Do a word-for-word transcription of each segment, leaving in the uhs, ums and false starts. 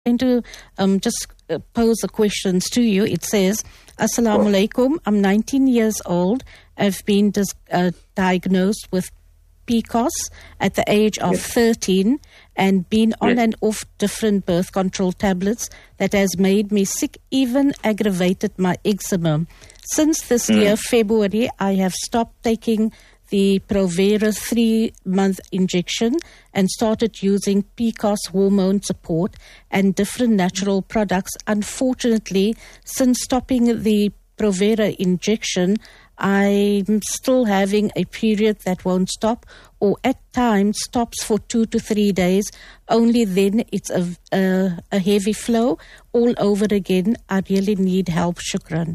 going to um, just uh, pose the questions to you. It says, Assalamu alaikum, I'm nineteen years old. I've been dis- uh, diagnosed with P C O S at the age of yes. thirteen and been on yes. and off different birth control tablets that has made me sick, even aggravated my eczema. Since this mm. year, February, I have stopped taking the Provera three-month injection and started using P C O S hormone support and different natural products. Unfortunately, since stopping the Provera injection, I'm still having a period that won't stop, or at times stops for two to three days. Only then it's a, a, a heavy flow all over again. I really need help. Shukran.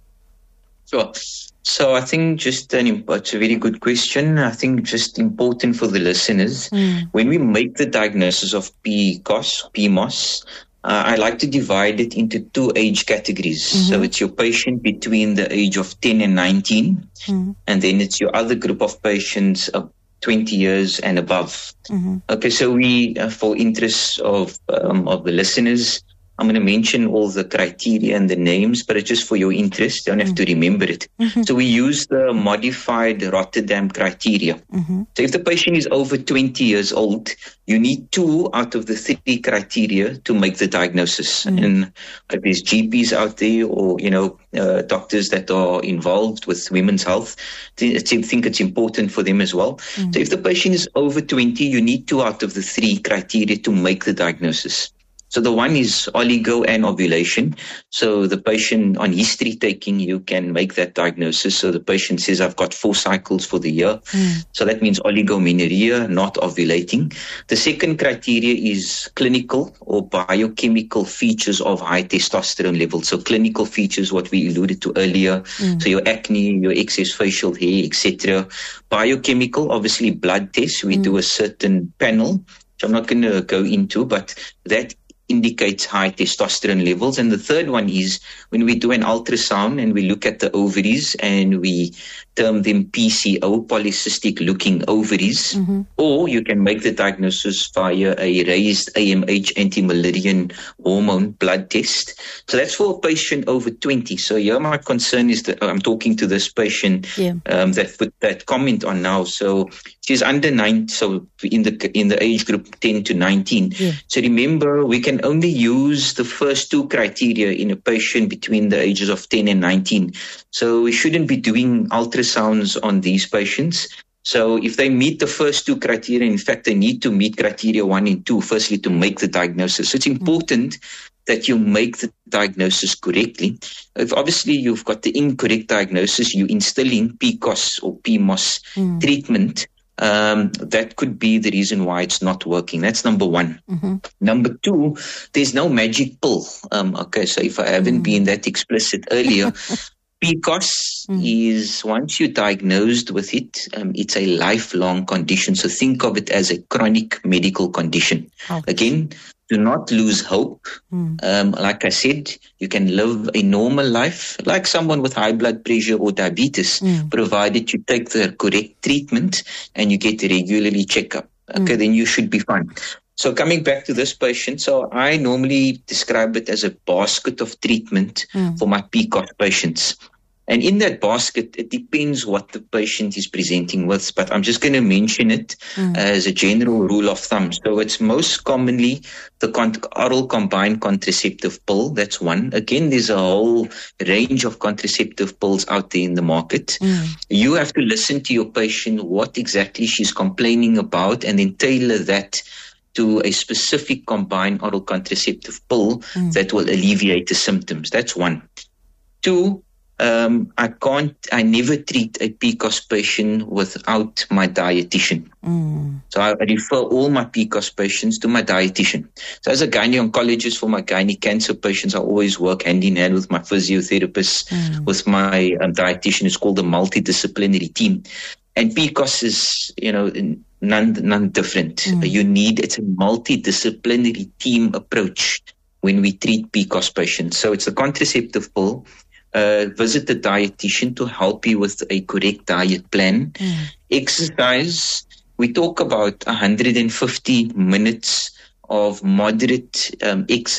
Sure. So I think just an, it's a very good question. I think just important for the listeners, mm. when we make the diagnosis of P C O S, P M O S, uh, I like to divide it into two age categories. Mm-hmm. So it's your patient between the age of ten and nineteen, mm. and then it's your other group of patients of twenty years and above. Mm-hmm. Okay, so we, uh, for interest of um, of the listeners, I'm going to mention all the criteria and the names, but it's just for your interest. You don't have mm-hmm. to remember it. Mm-hmm. So we use the modified Rotterdam criteria. Mm-hmm. So if the patient is over twenty years old, you need two out of the three criteria to make the diagnosis. Mm-hmm. And uh, there's G Ps out there, or, you know, uh, doctors that are involved with women's health. I think it's important for them as well. Mm-hmm. So if the patient is over twenty, you need two out of the three criteria to make the diagnosis. So the one is oligo and ovulation. So the patient on history taking, you can make that diagnosis. So the patient says, I've got four cycles for the year. Mm. So that means oligomenorrhea, not ovulating. The second criteria is clinical or biochemical features of high testosterone levels. So clinical features, what we alluded to earlier. Mm. So your acne, your excess facial hair, et cetera. Biochemical, obviously blood tests. We mm. do a certain panel, which I'm not going to go into, but that indicates high testosterone levels. And the third one is when we do an ultrasound and we look at the ovaries and we term them P C O, polycystic looking ovaries, mm-hmm. or you can make the diagnosis via a raised A M H anti-Müllerian hormone blood test. So that's for a patient over twenty. So here my concern is that I'm talking to this patient yeah. um, that put that comment on now. So she's under nine, so in the in the age group ten to nineteen. Yeah. So remember, we can only use the first two criteria in a patient between the ages of ten and nineteen. So we shouldn't be doing ultrasounds on these patients. So if they meet the first two criteria, in fact, they need to meet criteria one and two, firstly, to make the diagnosis. So it's important mm-hmm. that you make the diagnosis correctly. If obviously you've got the incorrect diagnosis, you instilling P C O S or P M O S mm. treatment, Um, that could be the reason why it's not working. That's number one. Mm-hmm. Number two, there's no magic pill. Um, okay, so if I haven't mm. been that explicit earlier, P C O S mm. is, once you're diagnosed with it, um, it's a lifelong condition. So think of it as a chronic medical condition. Oh. Again, do not lose hope. Mm. Um, like I said, you can live a normal life like someone with high blood pressure or diabetes, mm. provided you take the correct treatment and you get regularly check up. Okay, mm. then you should be fine. So coming back to this patient, so I normally describe it as a basket of treatment mm. for my P C O S patients. And in that basket, it depends what the patient is presenting with, but I'm just going to mention it mm. as a general rule of thumb. So it's most commonly the con- oral combined contraceptive pill. That's one. Again, there's a whole range of contraceptive pills out there in the market. Mm. You have to listen to your patient, what exactly she's complaining about, and then tailor that to a specific combined oral contraceptive pill mm. that will alleviate the symptoms. That's one. Two, Um, I can't, I never treat a P C O S patient without my dietitian. Mm. So I refer all my P C O S patients to my dietitian. So as a gynae-oncologist for my gynae cancer patients, I always work hand in hand with my physiotherapist, mm. with my um, dietitian. It's called a multidisciplinary team. And P C O S is, you know, none, none different. Mm. You need, it's a multidisciplinary team approach when we treat P C O S patients. So it's a contraceptive pill. Uh, visit the dietitian to help you with a correct diet plan. Mm. Exercise, we talk about one hundred fifty minutes of moderate um, exercise